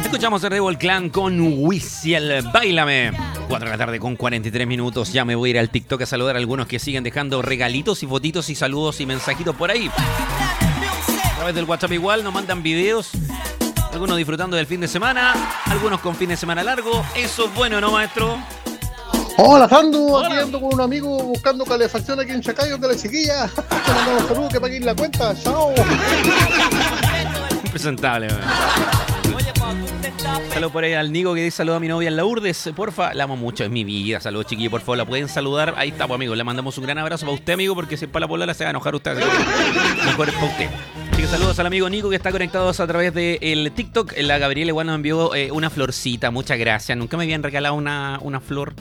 Escuchamos el Rebel Clan con Whistle, Báilame. 4 de la tarde con 43 minutos. Ya me voy a ir al TikTok a saludar a algunos que siguen dejando regalitos y fotitos y saludos y mensajitos por ahí. A través del WhatsApp igual nos mandan videos. Algunos disfrutando del fin de semana, algunos con fin de semana largo. Eso es bueno, ¿no, maestro? Hola, Sandu, aquí ando con un amigo buscando calefacción aquí en Chacayo de la chiquilla. Te mandamos saludos que paguen la cuenta. Chao. Impresentable, man. Saludos por ahí al Nico que dice saludos a mi novia en Lourdes, porfa, la amo mucho, es mi vida. Saludos, chiquillos, por favor, la pueden saludar. Ahí está, pues, amigos, le mandamos un gran abrazo para usted, amigo, porque si es para la polola se va a enojar usted. Mejor es para usted. Así que saludos al amigo Nico que está conectado a través del TikTok. La Gabriela igual nos envió una florcita, muchas gracias. Nunca me habían regalado una flor.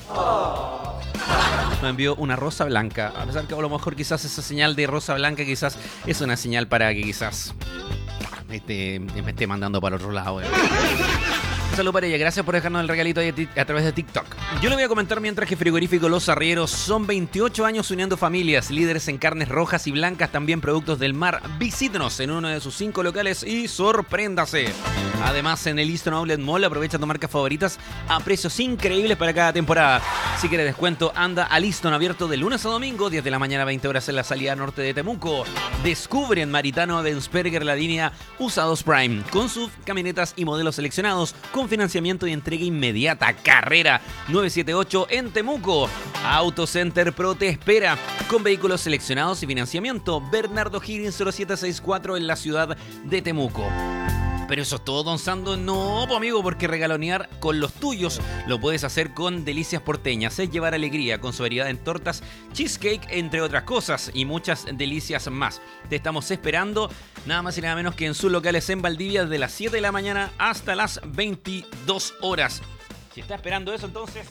Nos envió una rosa blanca. A pesar que a lo mejor quizás esa señal de rosa blanca quizás es una señal para que quizás me esté mandando para otro lado. Un saludo para ella, gracias por dejarnos el regalito ahí a través de TikTok. Yo le voy a comentar mientras que Frigorífico Los Arrieros son 28 años uniendo familias, líderes en carnes rojas y blancas, también productos del mar. Visítenos en uno de sus 5 locales y sorpréndase. Además, en el Easton Outlet Mall aprovecha tus marcas favoritas a precios increíbles para cada temporada. Si quieres descuento, anda al Easton, abierto de lunes a domingo, 10 de la mañana, 20 horas en la salida norte de Temuco. Descubre en Maritano Densperger la línea Usados Prime, con sus camionetas y modelos seleccionados, con financiamiento y entrega inmediata. Carrera 978 en Temuco. Autocenter Pro te espera con vehículos seleccionados y financiamiento. Bernardo Higgins 0764 en la ciudad de Temuco. Pero eso es todo, don Sando. No, pues, amigo, porque regalonear con los tuyos lo puedes hacer con Delicias Porteñas. Es llevar alegría con su variedad en tortas, cheesecake, entre otras cosas, y muchas delicias más. Te estamos esperando nada más y nada menos que en sus locales en Valdivia desde las 7 de la mañana hasta las 22 horas. Si está esperando eso, entonces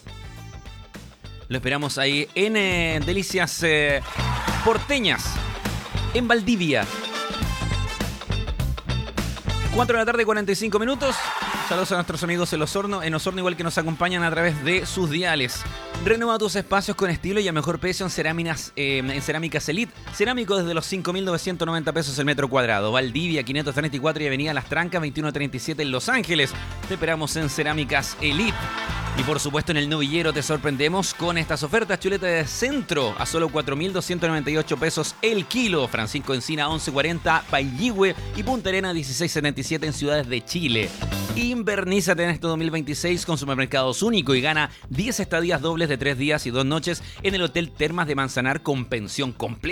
lo esperamos ahí en Delicias Porteñas en Valdivia. 4 de la tarde, 45 minutos. Saludos a nuestros amigos en Osorno, igual que nos acompañan a través de sus diales. Renueva tus espacios con estilo y a mejor precio en Cerámicas Elite. Cerámico desde los 5.990 pesos el metro cuadrado. Valdivia, 534 y Avenida Las Trancas, 2137 en Los Ángeles. Te esperamos en Cerámicas Elite. Y por supuesto en el Novillero te sorprendemos con estas ofertas. Chuleta de centro a solo 4.298 pesos el kilo. Francisco Encina 11.40, Pailligüe y Punta Arena 16.77 en ciudades de Chile. Invernízate en este 2026 con Supermercados Único y gana 10 estadías dobles de 3 días y 2 noches en el Hotel Termas de Manzanar con pensión completa.